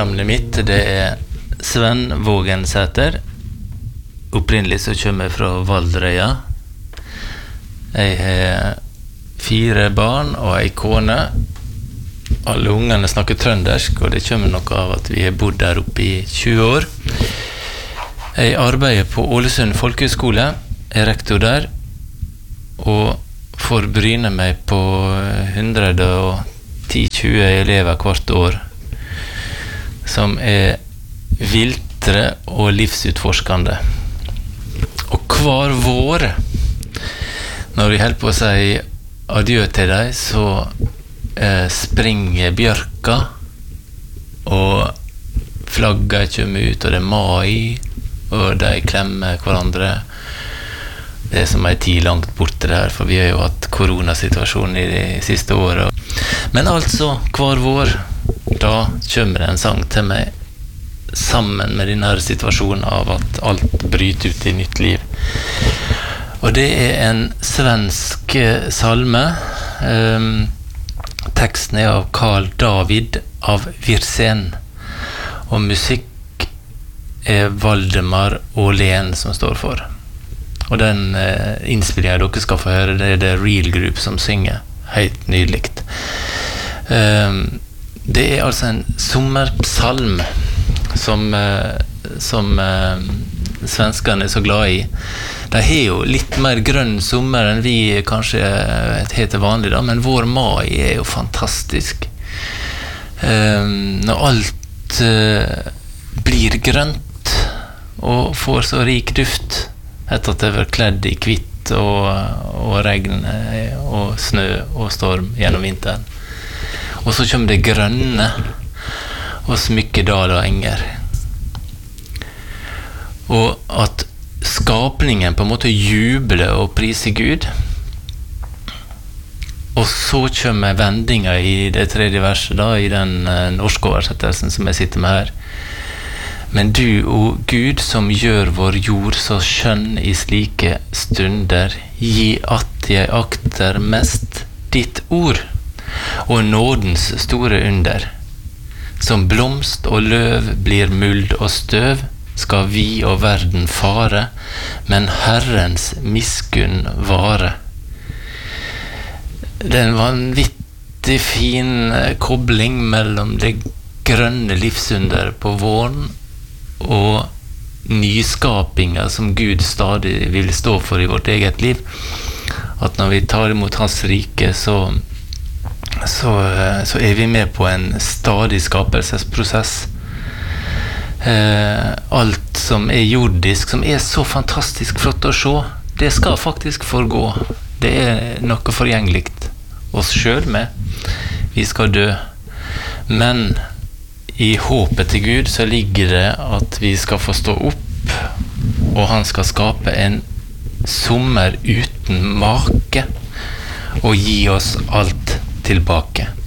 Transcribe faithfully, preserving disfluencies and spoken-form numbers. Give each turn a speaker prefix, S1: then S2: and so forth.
S1: Navnet mitt det er Sven Vågensæter. Opprinnelig så kommer jeg fra Valderøya. Jeg har fire barn og ei kone. Alle ungene snakker trøndersk, og det kommer noe av at vi har bodd der oppe i tjue år. Jeg arbeider på Ålesund Folkehøgskole, er rektor der, og får bryne meg på hundre og ti til tjue elever hvert år, som er viltre og livsutforskende. Og hver vår, når vi holder på å si adjø til deg, så eh, springer bjørka, og flagget kommer ut, og det er mai, og de klemmer hverandre. Det er som en tid langt borte der, for vi har jo hatt koronasituasjonen i de siste årene. Men altså, hver vår, da kommer det en sang til meg, sammen med denne situasjonen av at alt bryter ut i nytt liv. Og det er en svensk salme. Um, teksten er av Carl David av Wirsen, og musikk er Valdemar Åhlén som står for. Og den eh, innspillingen dere skal få høre, det er The Real Group som synger. Helt nydelikt. Um, det er altså en sommerpsalm som, uh, som uh, svenskene er så glad i. De har jo litt mer grønn sommer enn vi kanskje heter vanlig da, men vår mai er jo fantastisk. Um, når alt uh, blir grønt og får så rik duft, etter at det var kledd i kvitt og, og regn og snø og storm gjennom vinteren. Og så kommer det grønne og smykke dal og enger. Og at skapningen på en måte jubler og priser Gud. Og så kommer vendinga i det tredje verset da, i den norske oversettelsen som jeg sitter med her. Men du, o Gud, som gjør vår jord så skjønn i slike stunder, gi at jeg akter mest ditt ord, og nådens store under. Som blomst og løv blir muld og støv, skal vi og verden fare, men Herrens miskunn vare. Det er en vanvittig fin kobling mellom det grønne livsunder på våren, og nyskapinga som Gud stadig vil stå for i vårt eget liv. At når vi tar imot hans rike, så, så, så er vi med på en stadig skapelsesprosess. Eh, alt som er jordisk, som er så fantastisk flott å se, det skal faktisk forgå. Det er noe forgjengelikt oss selv med. Vi skal dø. Men i håpet til Gud så ligger det at vi skal få stå opp, og han skal skape en sommer uten make, og gi oss alt tilbake.